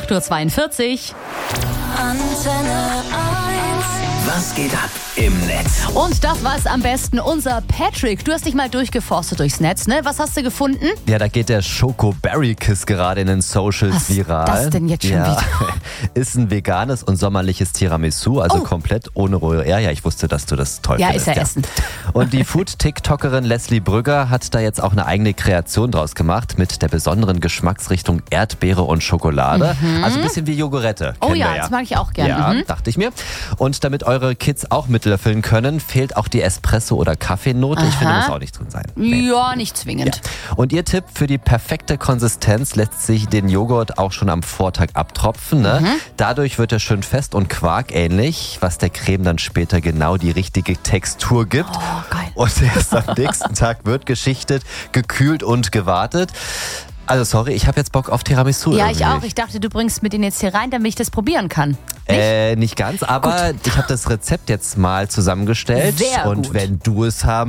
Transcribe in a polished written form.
8.42 Uhr. Antenne 1. Was geht ab im Netz? Und das war's am besten. Unser Patrick, du hast dich mal durchgeforstet durchs Netz, ne? Was hast du gefunden? Ja, da geht der Schoko-Berry-Kiss gerade in den Socials Was viral. das denn jetzt schon wieder? Ist ein veganes und sommerliches Tiramisu, also komplett ohne Rohe. Ja, ich wusste, dass du das toll findest. Ja, ist ja Essen. Und die Food-TikTokerin Leslie Brügger hat da jetzt auch eine eigene Kreation draus gemacht mit der besonderen Geschmacksrichtung Erdbeere und Schokolade. Also ein bisschen wie Jogurette. Oh Kennen ja, wir das mag ich auch gerne. Ja, dachte ich mir. Und damit eure Kids auch mitlöffeln können, fehlt auch die Espresso- oder Kaffeenote. Ich finde, muss auch nicht drin sein. Nee. Ja, nicht zwingend. Ja. Und ihr Tipp für die perfekte Konsistenz: lässt sich den Joghurt auch schon am Vortag abtropfen. Ne? Dadurch wird er schön fest und quarkähnlich, was der Creme dann später genau die richtige Textur gibt. Oh, geil. Und erst am nächsten Tag wird geschichtet, gekühlt und gewartet. Also sorry, ich habe jetzt Bock auf Tiramisu. Ja, irgendwie. ich auch. Ich dachte, du bringst mir den jetzt hier rein, damit ich das probieren kann. Nicht ganz, aber ich habe das Rezept jetzt mal zusammengestellt. Sehr und gut. wenn du es haben